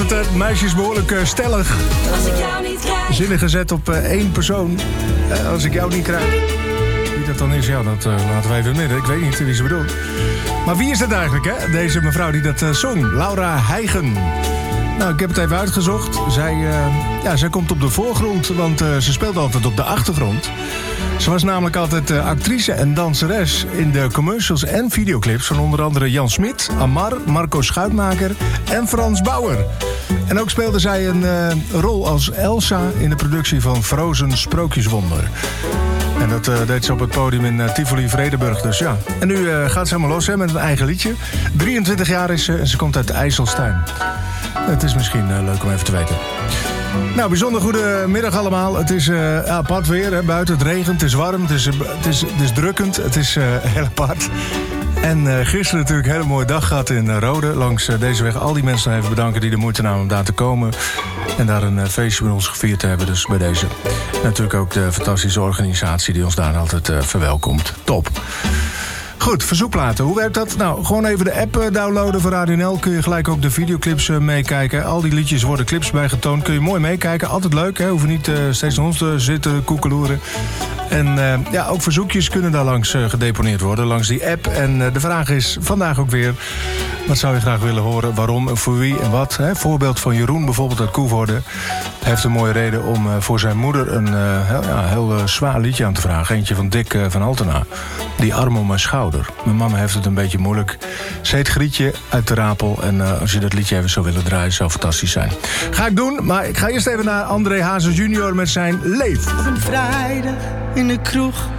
Het meisje is behoorlijk stellig. Als ik jou niet krijg. Zinnen gezet op één persoon. Als ik jou niet krijg. Wie dat dan is, ja, dat laten we even midden. Ik weet niet wie ze bedoelt. Maar wie is dat eigenlijk, hè? Deze mevrouw die dat zong. Laura Heigen. Nou, ik heb het even uitgezocht. Zij komt op de voorgrond, want ze speelt altijd op de achtergrond. Ze was namelijk altijd actrice en danseres in de commercials en videoclips van onder andere Jan Smit, Amar, Marco Schuitmaker en Frans Bauer. En ook speelde zij een rol als Elsa in de productie van Frozen Sprookjeswonder. En dat deed ze op het podium in Tivoli Vredenburg, dus ja. En nu gaat ze helemaal los hè, met een eigen liedje. 23 jaar is ze en ze komt uit IJsselstein. Het is misschien leuk om even te weten. Nou, bijzonder goedemiddag allemaal. Het is apart weer hè, buiten. Het regent, het is warm, het is drukkend. Het is heel apart. En gisteren natuurlijk een hele mooie dag gehad in Rode. Langs deze weg al die mensen even bedanken die de moeite namen om daar te komen. En daar een feestje met ons gevierd te hebben. Dus bij deze. Natuurlijk ook de fantastische organisatie die ons daar altijd verwelkomt. Top. Goed, verzoekplaten. Hoe werkt dat? Nou, gewoon even de app downloaden van Radio NL. Kun je gelijk ook de videoclips meekijken. Al die liedjes worden clips bijgetoond. Kun je mooi meekijken. Altijd leuk, hè? Hoeven niet steeds naar ons te zitten koekeloeren. En ook verzoekjes kunnen daar langs gedeponeerd worden. Langs die app. En de vraag is vandaag ook weer... wat zou je graag willen horen? Waarom? Voor wie en wat? Hè? Voorbeeld van Jeroen bijvoorbeeld uit Koevoorde. Hij heeft een mooie reden om voor zijn moeder een heel zwaar liedje aan te vragen. Eentje van Dick van Altena. Die arm om mijn schouder. Mijn mama heeft het een beetje moeilijk. Ze heet Grietje uit de Rapel. En als je dat liedje even zou willen draaien, zou fantastisch zijn. Ga ik doen, maar ik ga eerst even naar André Hazes junior met zijn Leef. Op een vrijdag in de kroeg